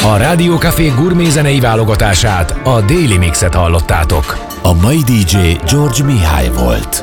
A Rádió Café gurmé zenei válogatását, a Daily Mixet hallottátok. A mai DJ George Mihály volt.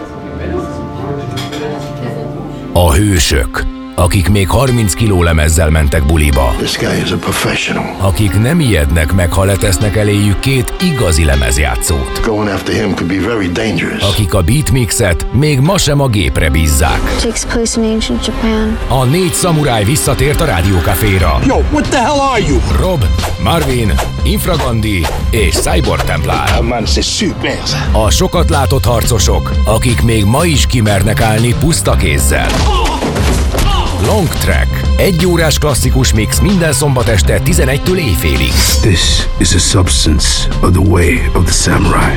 A hősök, akik még 30 kiló lemezzel mentek buliba. This guy is a professional. Akik nem ijednek meg, ha letesznek eléjük két igazi lemezjátszót. Going after him could be very dangerous. Akik a beatmixet még ma sem a gépre bízzák. Takes place in ancient Japan. A 4 szamuráj visszatért a Rádió Caféra. Yo, what the hell are you? Rob, Marvin, Infragandi és Cyborg Templár. A sokat látott harcosok, akik még ma is kimernek állni puszta kézzel. Long Track. 1 órás klasszikus mix minden szombat este 11-től éjfélig. This is a substance of the way of the samurai.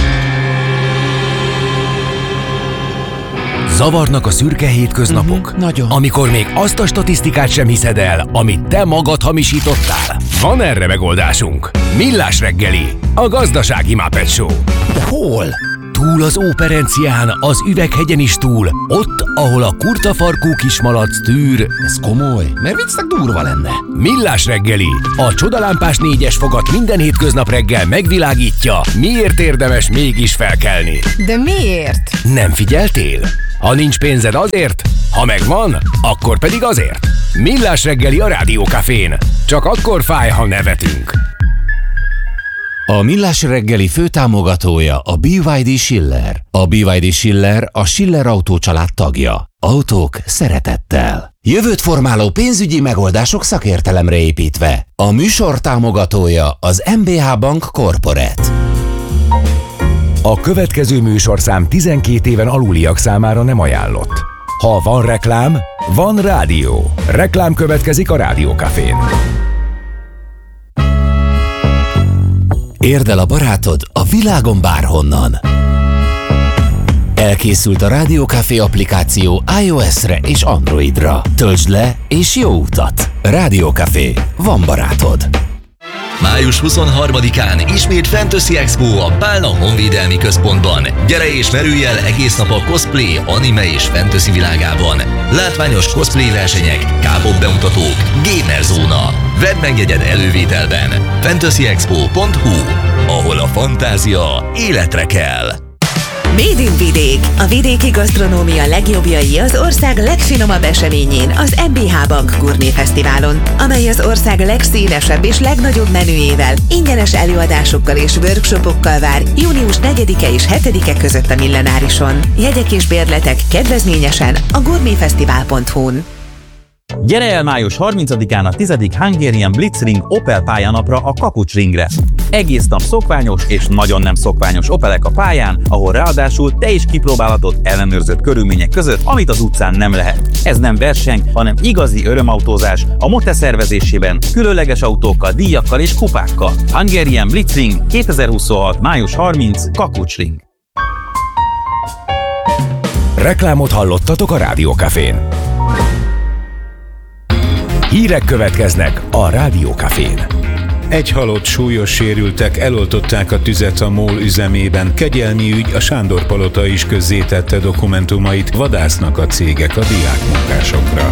Zavarnak a szürke hétköznapok? Nagyon. Amikor még azt a statisztikát sem hiszed el, amit te magad hamisítottál? Van erre megoldásunk. Millás reggeli, a gazdasági Muppet Show. De hol? Túl az Óperencián, az Üveghegyen is túl, ott, ahol a kurtafarkú kismalac tűr. Ez komoly, mert viccnek durva lenne. Millás reggeli, a csodalámpás 4-es fogat minden hétköznap reggel megvilágítja, miért érdemes mégis felkelni. De miért? Nem figyeltél? Ha nincs pénzed azért, ha megvan, akkor pedig azért. Millás reggeli a Rádió Cafén. Csak akkor fáj, ha nevetünk. A Millás reggeli főtámogatója a BYD Schiller. A BYD Schiller a Schiller Autó család tagja. Autók szeretettel. Jövőt formáló pénzügyi megoldások szakértelemre építve. A műsor támogatója az MBH Bank Corporate. A következő műsorszám 12 éven aluliak számára nem ajánlott. Ha van reklám, van rádió. Reklám következik a Rádió Cafén. Érd el a barátod a világon bárhonnan. Elkészült a Rádió Café applikáció iOS-re és Androidra. Töltsd le és jó utat! Rádió Café. Van barátod. Május 23-án ismét Fantasy Expo a Pálna Honvédelmi Központban. Gyere és merülj el egész nap a cosplay, anime és fantasy világában. Látványos cosplay versenyek, K-pop bemutatók, gamer zóna. Vedd meg jegyed elővételben. fantasyexpo.hu, ahol a fantázia életre kell. Made in Vidék. A vidéki gasztronómia legjobbjai az ország legfinomabb eseményén, az MBH Bank Gourmet Fesztiválon, amely az ország legszínesebb és legnagyobb menüjével, ingyenes előadásokkal és workshopokkal vár június 4-e és 7-e között a Millenárison. Jegyek és bérletek kedvezményesen a gourmetfesztivál.hu-n. Gyere el május 30-án a 10. Hungarian Blitzring Opel pályanapra a Kapucsringre. Egész nap szokványos és nagyon nem szokványos Opelek a pályán, ahol ráadásul te is kipróbálhatod ellenőrzött körülmények között, amit az utcán nem lehet. Ez nem verseny, hanem igazi örömautózás a Mote szervezésében, különleges autókkal, díjakkal és kupákkal. Hungarian Blitzring 2026. május 30. Kapucsring. Reklámot hallottatok a Rádió Cafén. Hírek következnek a Rádió Cafén. 1 halott, súlyos sérültek, eloltották a tüzet a MOL üzemében. Kegyelmi ügy, a Sándor-palota is közzétette dokumentumait, vadásznak a cégek a diákmunkásokra.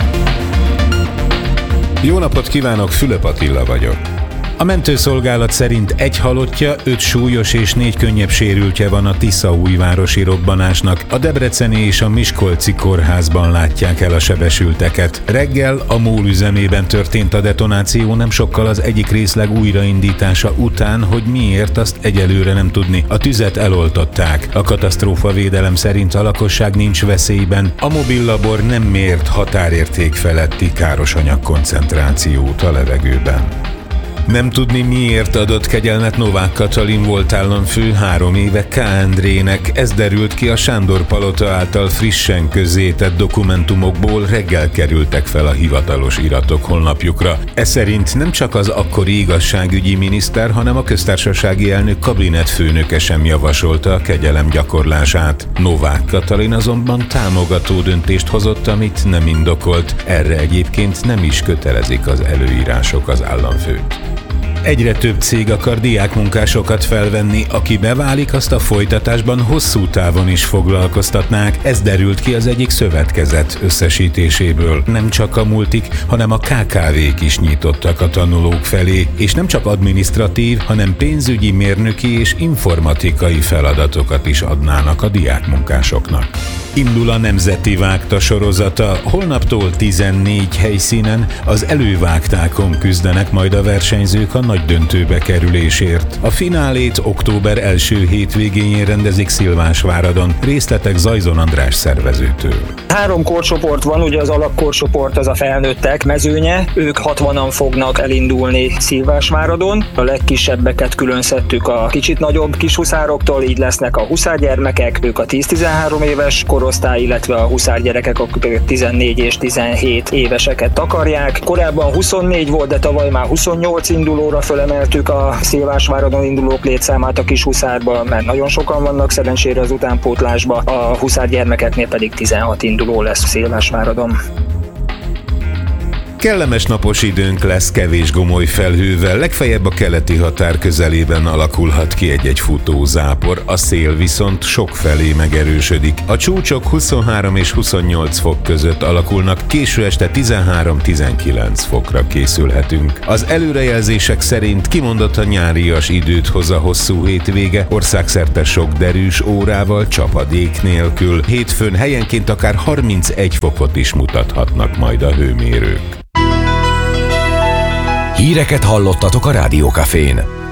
Jó napot kívánok, Fülöp Attila vagyok. A mentőszolgálat szerint 1 halottja, 5 súlyos és 4 könnyebb sérültje van a tiszaújvárosi robbanásnak. A debreceni és a miskolci kórházban látják el a sebesülteket. Reggel a MOL üzemében történt a detonáció, nem sokkal az egyik részleg újraindítása után, hogy miért, azt egyelőre nem tudni. A tüzet eloltották. A katasztrófavédelem szerint a lakosság nincs veszélyben. A mobillabor nem mért határérték feletti károsanyag koncentrációt a levegőben. Nem tudni, miért adott kegyelmet Novák Katalin volt államfő 3 éve K. Endrének. Ez derült ki a Sándor-palota által frissen közzétett dokumentumokból, reggel kerültek fel a hivatalos iratok honlapjukra. Ez szerint nem csak az akkori igazságügyi miniszter, hanem a köztársasági elnök kabinetfőnöke sem javasolta a kegyelem gyakorlását. Novák Katalin azonban támogató döntést hozott, amit nem indokolt. Erre egyébként nem is kötelezik az előírások az államfőt. Egyre több cég akar diákmunkásokat felvenni, aki beválik, azt a folytatásban hosszú távon is foglalkoztatnák. Ez derült ki az egyik szövetkezet összesítéséből. Nem csak a multik, hanem a KKV-k is nyitottak a tanulók felé, és nem csak adminisztratív, hanem pénzügyi, mérnöki és informatikai feladatokat is adnának a diákmunkásoknak. Indul a Nemzeti Vágta sorozata, holnaptól 14 helyszínen az elővágtákon küzdenek majd a versenyzők a nagy döntőbe kerülésért. A finálét október első hétvégén rendezik Szilvásváradon. Részletek Zajzon András szervezőtől. 3 korcsoport van, ugye az alapkorcsoport az a felnőttek mezőnye, ők 60-an fognak elindulni Szilvásváradon. A legkisebbeket külön szedtük a kicsit nagyobb kishuszároktól, így lesznek a huszárgyermekek, ők a 10-13 éves korosztály, illetve a huszárgyerekek, akik 14 és 17 éveseket takarják. Korábban 24 volt, de tavaly már 28 indulóra fölemeltük a Szilvásváradon indulók létszámát a kishuszárba, mert nagyon sokan vannak szerencsére az utánpótlásba, a huszárgyermekeknél pedig 16 induló lesz Szilvásváradon. Kellemes napos időnk lesz kevés gomoly felhővel, legfeljebb a keleti határ közelében alakulhat ki egy-egy futózápor, a szél viszont sokfelé megerősödik. A csúcsok 23 és 28 fok között alakulnak, késő este 13-19 fokra készülhetünk. Az előrejelzések szerint kimondottan nyárias időt hoz a hosszú hétvége, országszerte sok derűs órával, csapadék nélkül. Hétfőn helyenként akár 31 fokot is mutathatnak majd a hőmérők. Híreket hallottatok a Rádiókafén.